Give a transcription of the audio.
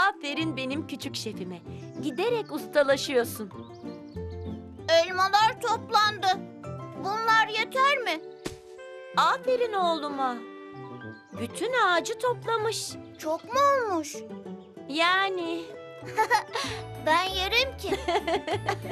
Aferin benim küçük şefime. Giderek ustalaşıyorsun. Elmalar toplandı. Bunlar yeter mi? Aferin oğluma. Bütün ağacı toplamış. Çok mu olmuş? Yani Ben yerim ki.